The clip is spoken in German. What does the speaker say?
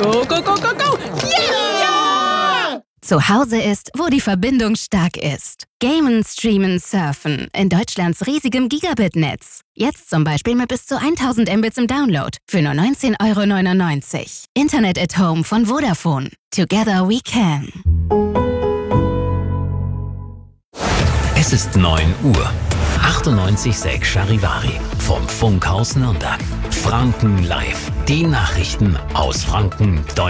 Go, go, go, go, go! Ja! Zu Hause ist, wo die Verbindung stark ist. Gamen, streamen, surfen in Deutschlands riesigem Gigabit-Netz. Jetzt zum Beispiel mit bis zu 1000 Mbits im Download für nur 19,99 €. Internet at Home von Vodafone. Together we can. Es ist 9 Uhr. 98,6 Charivari vom Funkhaus Nürnberg. Franken live. Die Nachrichten aus Franken, Deutschland.